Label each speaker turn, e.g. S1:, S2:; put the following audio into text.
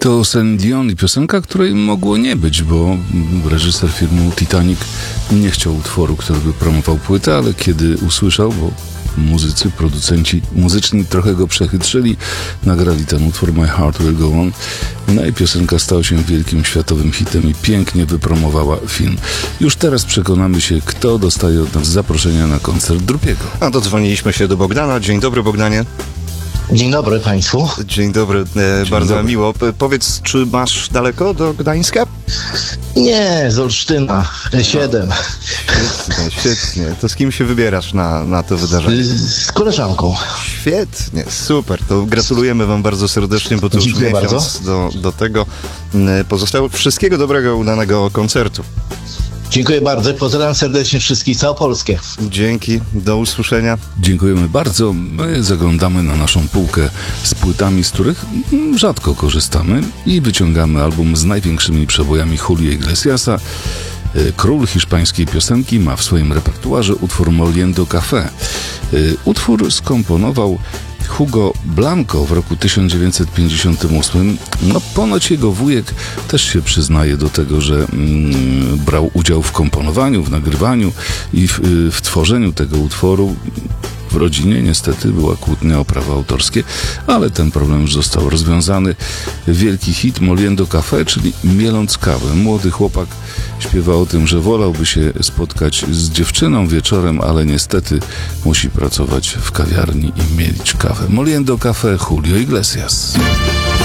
S1: To Celine Dion i piosenka, której mogło nie być, bo reżyser filmu Titanic nie chciał utworu, który by promował płytę, ale kiedy usłyszał, bo muzycy, producenci muzyczni trochę go przechytrzyli, nagrali ten utwór My Heart Will Go On, no i piosenka stała się wielkim światowym hitem i pięknie wypromowała film. Już teraz przekonamy się, kto dostaje od nas zaproszenia na koncert Drupiego.
S2: A dodzwoniliśmy się do Bogdana. Dzień dobry, Bogdanie.
S3: Dzień dobry Państwu.
S2: Dzień dobry, bardzo
S1: dobry.
S2: miło. Powiedz, czy masz daleko do Gdańska?
S3: Nie, z Olsztyna, 7.
S2: Świetnie. To z kim się wybierasz na to wydarzenie?
S3: Z koleżanką.
S2: Świetnie, super. To gratulujemy Wam bardzo serdecznie, bo to już
S3: Dziękuję
S2: miesiąc do tego pozostało. Wszystkiego dobrego, udanego koncertu.
S3: Dziękuję bardzo. Pozdrawiam serdecznie wszystkich, całą Polskę.
S2: Dzięki, do usłyszenia.
S1: Dziękujemy bardzo. My zaglądamy na naszą półkę z płytami, z których rzadko korzystamy i wyciągamy album z największymi przebojami Julio Iglesiasa. Król hiszpańskiej piosenki ma w swoim repertuarze utwór Moliendo Café. Utwór skomponował Hugo Blanco w roku 1958. No, ponoć jego wujek też się przyznaje do tego, że brał udział w komponowaniu, w nagrywaniu i w tworzeniu tego utworu. W rodzinie niestety była kłótnia o prawa autorskie, ale ten problem już został rozwiązany. Wielki hit Moliendo Café, czyli mieląc kawę. Młody chłopak śpiewa o tym, że wolałby się spotkać z dziewczyną wieczorem, ale niestety musi pracować w kawiarni i mielić kawę. Moliendo Café, Julio Iglesias.